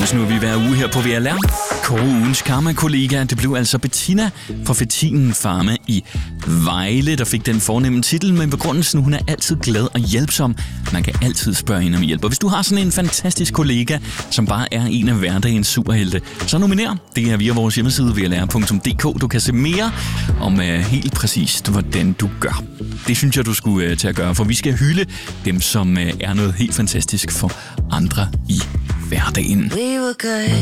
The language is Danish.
mødes nu vi hver uge her på VLR. Ugens karma-kollega, det blev altså Bettina fra Fettinen Farma i Vejle, der fik den fornemme titel, men begrundelsen, hun er altid glad og hjælpsom. Man kan altid spørge hende om hjælp. Og hvis du har sådan en fantastisk kollega, som bare er en af hverdagens superhelte, så nominer. Det er via vores hjemmeside vlr.dk. Du kan se mere om helt præcist, hvordan du gør. Det synes jeg, du skulle til at gøre, for vi skal hylde dem, som er noget helt fantastisk for andre i hverdagen.